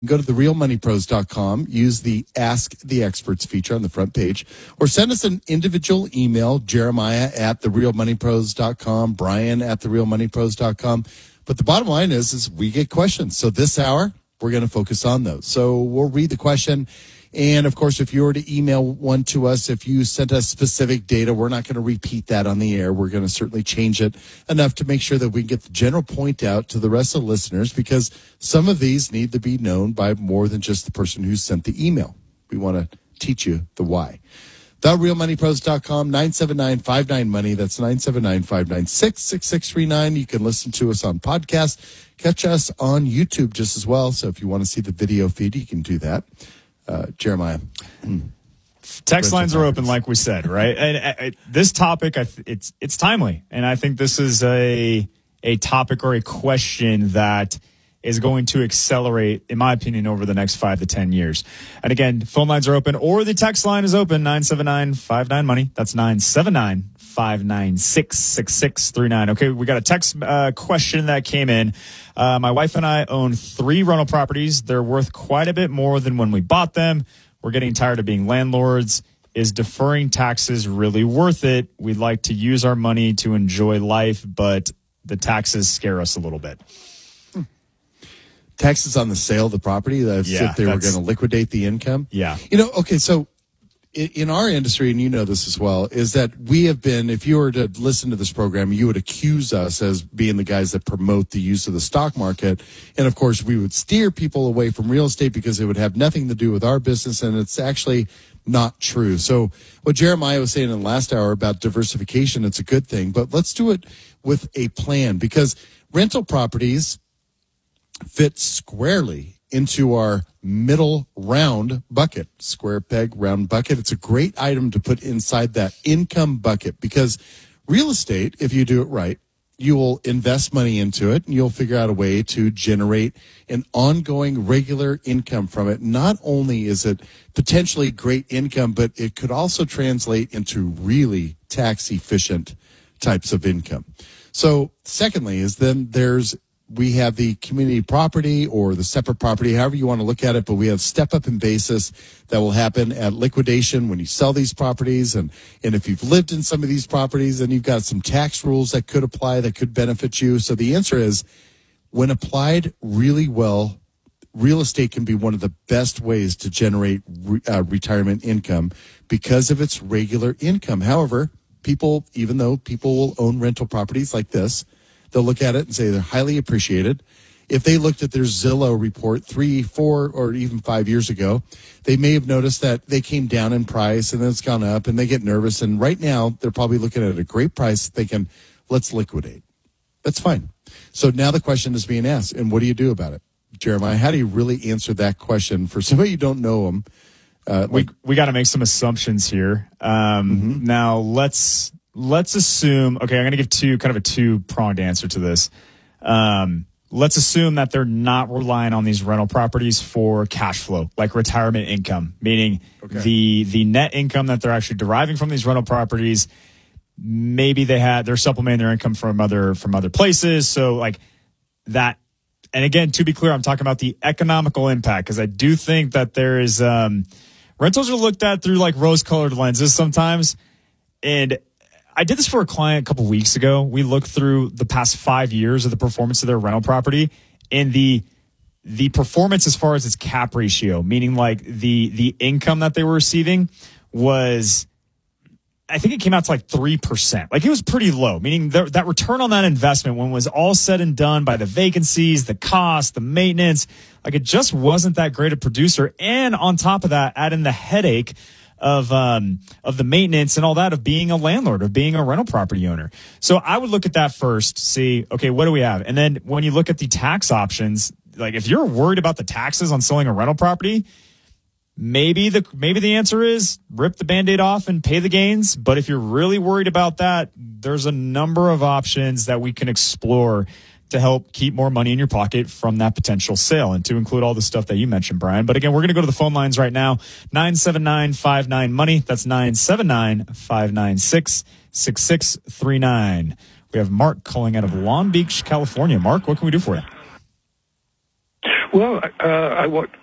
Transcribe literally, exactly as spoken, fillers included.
Go to the real money pros dot com, use the Ask the Experts feature on the front page, or send us an individual email, Jeremiah at the real money pros dot com, Brian at the real money pros dot com. But the bottom line is, is we get questions. So this hour, we're going to focus on those. So we'll read the question. And, of course, if you were to email one to us, if you sent us specific data, we're not going to repeat that on the air. We're going to certainly change it enough to make sure that we can get the general point out to the rest of the listeners, because some of these need to be known by more than just the person who sent the email. We want to teach you the why. the real money pros dot com, nine seven nine five nine money. That's nine seven nine five nine six six six three nine. You can listen to us on podcast. Catch us on YouTube just as well. So if you want to see the video feed, you can do that. Uh, Jeremiah. Text lines are open, like we said, right? And uh, this topic, I th- it's it's timely, and I think this is a a topic or a question that is going to accelerate, in my opinion, over the next five to ten years. And again, phone lines are open, or the text line is open, nine seven nine five nine money. That's nine seven nine five nine six six six three nine. Okay, we got a text uh, question that came in. Uh, my wife and I own three rental properties. They're worth quite a bit more than when we bought them. We're getting tired of being landlords. Is deferring taxes really worth it? We'd like to use our money to enjoy life, but the taxes scare us a little bit. Taxes on the sale of the property. That's Yeah, if they were that's- going to liquidate the income. Yeah. You know, okay, so i- in our industry, and you know this as well, is that we have been, if you were to listen to this program, you would accuse us as being the guys that promote the use of the stock market. And of course, we would steer people away from real estate because it would have nothing to do with our business. And it's actually not true. So what Jeremiah was saying in the last hour about diversification, it's a good thing, but let's do it with a plan, because rental properties fit squarely into our middle round bucket, square peg, round bucket. It's a great item to put inside that income bucket, because real estate, if you do it right, you will invest money into it and you'll figure out a way to generate an ongoing regular income from it. Not only is it potentially great income, but it could also translate into really tax efficient types of income. So secondly is then there's we have the community property or the separate property, however you want to look at it, but we have step up in basis that will happen at liquidation when you sell these properties. And, and if you've lived in some of these properties, then you've got some tax rules that could apply that could benefit you. So the answer is, when applied really well, real estate can be one of the best ways to generate re, uh, retirement income because of its regular income. However, people, even though people will own rental properties like this, they'll look at it and say they're highly appreciated. If they looked at their Zillow report three, four, or even five years ago, they may have noticed that they came down in price and then it's gone up and they get nervous. And right now, they're probably looking at a great price thinking, let's liquidate. That's fine. So now the question is being asked, and what do you do about it? Jeremiah, how do you really answer that question for somebody you don't know them? Uh, we like, we got to make some assumptions here. Um, Mm-hmm. Now, let's... Let's assume, okay, I'm going to give two, kind of a two-pronged answer to this. Um, let's assume that they're not relying on these rental properties for cash flow, like retirement income, meaning Okay. the the net income that they're actually deriving from these rental properties. Maybe they had they're supplementing their income from other from other places. So like that. And again, to be clear, I'm talking about the economical impact, because I do think that there is um, rentals are looked at through like rose-colored lenses sometimes, and I did this for a client a couple weeks ago. We looked through the past five years of the performance of their rental property, and the the performance as far as its cap ratio, meaning like the the income that they were receiving was, I think it came out to like three percent. Like it was pretty low, meaning the, that return on that investment when it was all said and done by the vacancies, the cost, the maintenance, like it just wasn't that great a producer. And on top of that, add in the headache of um of the maintenance and all that of being a landlord, of being a rental property owner. So I would look at that first, see, okay, what do we have? And then when you look at the tax options, like if you're worried about the taxes on selling a rental property, maybe the maybe the answer is rip the Band-Aid off and pay the gains. But if you're really worried about that, there's a number of options that we can explore to help keep more money in your pocket from that potential sale, and to include all the stuff that you mentioned, Brian. But again, we're going to go to the phone lines right now. nine seven nine five nine money. That's nine seven nine five nine six six six three nine. We have Mark calling out of Long Beach, California. Mark, what can we do for you? Well, uh, I want